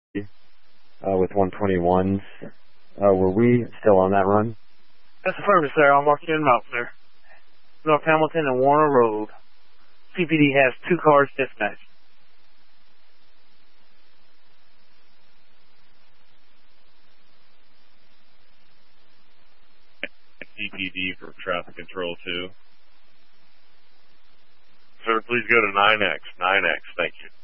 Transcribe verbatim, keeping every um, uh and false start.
uh, with one twenty-ones. Uh, were we still on that run? That's affirmative, sir. I'll mark you in route, sir. North Hamilton and Warner Road. C P D has two cars dispatched. C P D for traffic control two. Sir, please go to nine X. nine X, thank you.